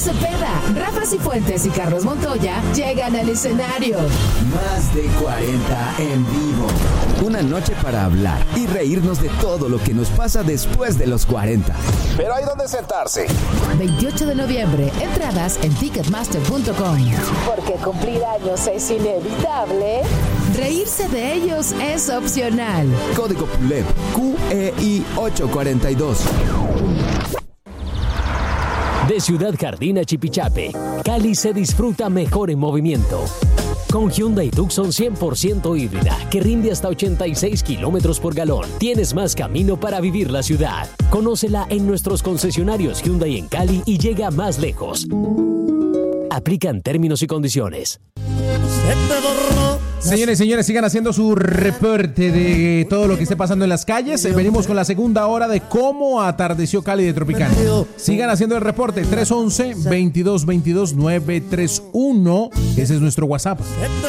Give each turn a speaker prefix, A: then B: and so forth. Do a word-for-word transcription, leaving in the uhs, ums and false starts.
A: Cepeda, Rafa Cifuentes y Carlos Montoya llegan al escenario.
B: Más de cuarenta en vivo. Una noche para hablar y reírnos de todo lo que nos pasa después de los cuarenta.
C: Pero hay donde sentarse.
A: veintiocho de noviembre, entradas en ticketmaster punto com. Porque cumplir años es inevitable, reírse de ellos es opcional.
B: Código P U L E B Q E I ocho cuarenta y dos.
D: De Ciudad Jardín a Chipichape, Cali se disfruta mejor en movimiento. Con Hyundai Tucson cien por ciento híbrida, que rinde hasta ochenta y seis kilómetros por galón, tienes más camino para vivir la ciudad. Conócela en nuestros concesionarios Hyundai en Cali y llega más lejos. Aplican términos y condiciones.
E: Señores y señores, sigan haciendo su reporte de todo lo que esté pasando en las calles. Venimos con la segunda hora de cómo atardeció Cali de Tropicana. Sigan haciendo el reporte. tres once, veintidós veintidós, nueve tres uno. Ese es nuestro WhatsApp.